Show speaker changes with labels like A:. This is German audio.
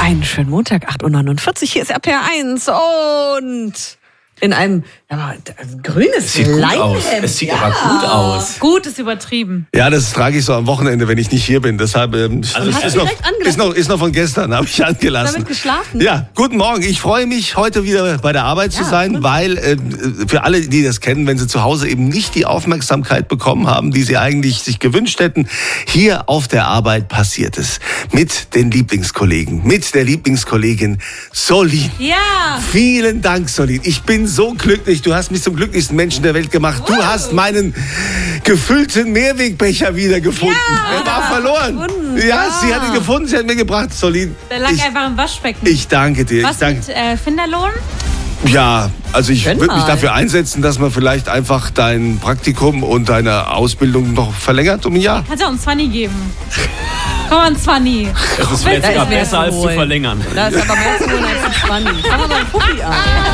A: Einen schönen Montag, 8:49 Uhr. Hier ist RPR 1 und in einem grünes Leinenhemd.
B: Es sieht aber gut aus.
C: Gut ist übertrieben.
B: Ja, das trage ich so am Wochenende, wenn ich nicht hier bin. Deshalb ist noch von gestern, habe ich angelassen.
A: Damit geschlafen?
B: Ja, guten Morgen. Ich freue mich, heute wieder bei der Arbeit zu sein, weil für alle, die das kennen, wenn sie zu Hause eben nicht die Aufmerksamkeit bekommen haben, die sie eigentlich sich gewünscht hätten, hier auf der Arbeit passiert es. Mit den Lieblingskollegen, mit der Lieblingskollegin Solin.
C: Ja.
B: Vielen Dank, Solin. Ich bin so glücklich. Du hast mich zum glücklichsten Menschen der Welt gemacht. Du hast meinen gefüllten Mehrwegbecher wiedergefunden.
C: Ja,
B: Er war verloren. Ja, sie hat ihn gefunden. Sie hat mir gebracht, Solin.
C: Der lag einfach im Waschbecken.
B: Ich danke dir.
C: Was mit Finderlohn?
B: Ja, also ich würde mich dafür einsetzen, dass man vielleicht einfach dein Praktikum und deine Ausbildung noch verlängert um ein Jahr.
C: Kannst du auch einen 20 geben? Komm mal, ein 20.
D: Das wäre sogar besser als zu verlängern.
A: Da ist aber mehr zu holen als ein 20. Fangen wir mal einen Puppi an.